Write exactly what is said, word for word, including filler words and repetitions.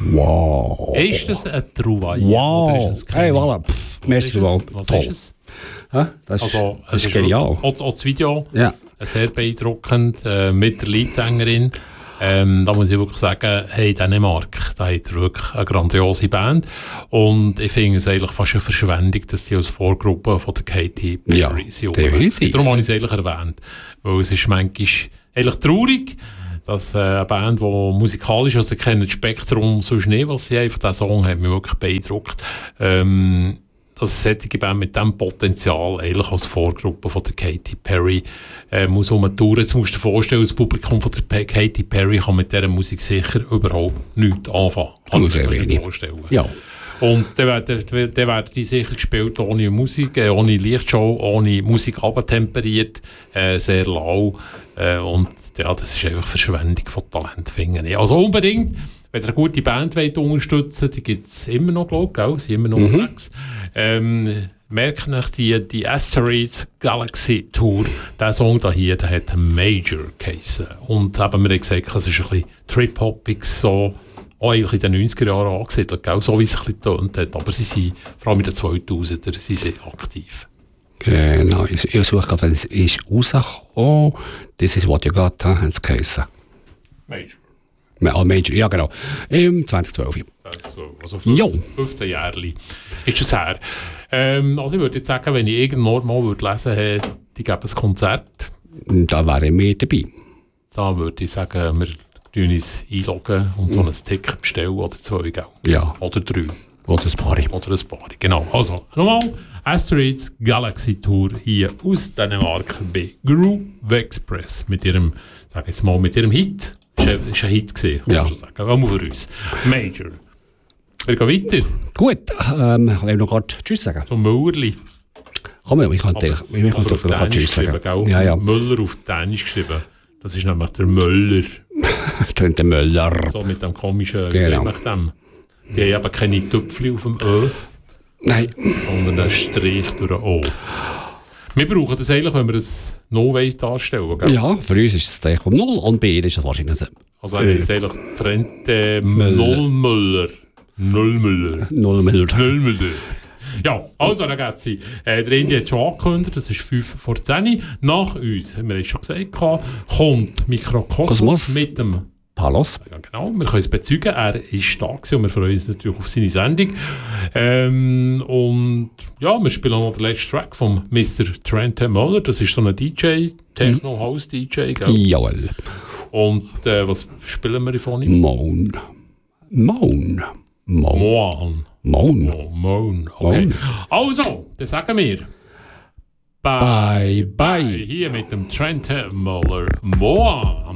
Wow. Ist das ein Trouvaille? Wow. Hey, voilà. Pff, merci was mal. was Toll. ist es? Ja, das, Also, das es ist genial. Auch, auch das Video, Ja. sehr beeindruckend, äh, mit der Leadsängerin. Ähm, da muss ich wirklich sagen, hey, Dänemark, da hat er wirklich eine grandiose Band. Und ich finde es eigentlich fast eine Verschwendung, dass sie als Vorgruppe von der Katy Perry Ja, sind. definitiv. Darum habe ich es eigentlich erwähnt. Weil es ist manchmal eigentlich traurig, dass äh, eine Band, die musikalisch, also kennt das Spektrum sonst nicht, was sie einfach, der Song hat mich wirklich beeindruckt. Ähm, dass eine solche Band mit diesem Potenzial eigentlich als Vorgruppe von der Katy Perry äh, muss umtouren. Jetzt musst du dir vorstellen, das Publikum von der P- Katy Perry kann mit dieser Musik sicher überhaupt nichts anfangen. Kann ich mir nicht vorstellen. Ja. Und dann werden, dann werden die sicher gespielt ohne Musik, äh, ohne Lichtshow, ohne Musik abtemperiert, äh, sehr lau. Äh, und ja, das ist einfach Verschwendung von Talent, finde ich. Also unbedingt, wenn ihr eine gute Band wollt unterstützen wollt, die gibt es immer noch, glaube ich, sie sind immer noch Mhm. unterwegs. Ähm, merkt euch die, die Asteroids Galaxy Tour, der Song da hier, der hat Major geheissen. Und eben, wir haben gesagt, es ist ein bisschen Trip-Hoppig, so, auch eigentlich in den neunziger Jahren angesiedelt, gell? So wie es ein bisschen getönt hat. Aber sie sind, vor allem in den zweitausender, sie sind aktiv. Genau, ich, ich suche gerade, es ist rausgekommen. This is what you got, huh? Haben sie geheissen. Major. Ah, Major, ja genau. Im zwanzig zwölf. Also fünfzehn, fünfzehn Jahre ist das her. Ähm, also ich würde jetzt sagen, wenn ich irgendwo mal würde lesen würde, die geben ein Konzert, Da wäre ich mit dabei. dann würde ich sagen, wir tun uns einloggen und so ein Ticket bestellen oder zwei, gell? Ja. Oder drei. Oder ein Paar. Oder ein paar, genau. Also, nochmal, Asteroids Galaxy Tour hier aus Dänemark bei Groove Express mit ihrem, sag jetzt mal, mit ihrem Hit. Ist ein, ist ein Hit gewesen, kann Ja. man schon sagen. Wollen wir für uns. Major. Wir gehen weiter Gut, ähm, ich will noch gerade Tschüss sagen. zum Müllerli. Komm, ich kann dir Oder, ich kann oder dir auf vielleicht Dänisch Tschüss sagen. geschrieben, gell? Ja, ja. Müller auf Dänisch geschrieben. Das ist nämlich der Müller. Trent der Müller. So mit dem komischen, Genau. nach dem. Die haben eben keine Töpfchen auf dem Ö, Nein. sondern einen Strich durch ein O. Wir brauchen das eigentlich, wenn wir ein No-Way darstellen. Gell? Ja, für uns ist es der um null und bei ihr ist es wahrscheinlich Also er ist eigentlich Trente Nullmüller. Nullmüller. null Müller. Nullmüller. Ja, also ragazzi, äh, der Indi hat schon angekündigt, das ist fünf vor zehn. Nach uns, haben wir es schon gesagt, kommt Mikrokosmos Kosmos. mit dem... Palos. Ja, genau, wir können es bezeugen, er ist da gewesen und wir freuen uns natürlich auf seine Sendung. Ähm, und ja, wir spielen auch noch den letzten Track von Mister Trent Muller, das ist so ein D J, Techno-House-D J, gell? Jawohl. Und äh, was spielen wir von ihm? Moan. Moan. Moan. Moan. Moan. Oh, Moan, okay. Moan. Also, dann sagen wir Bye, bye. hier mit dem Trent Muller Moan.